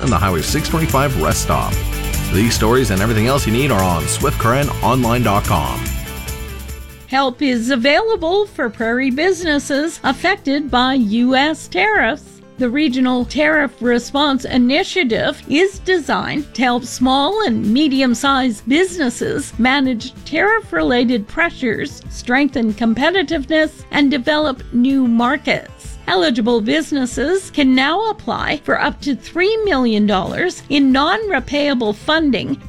and the Highway 625 rest stop. These stories and everything else you need are on SwiftCurrentOnline.com. Help is available for prairie businesses affected by U.S. tariffs. The Regional Tariff Response Initiative is designed to help small and medium-sized businesses manage tariff-related pressures, strengthen competitiveness, and develop new markets. Eligible businesses can now apply for up to $3 million in non-repayable funding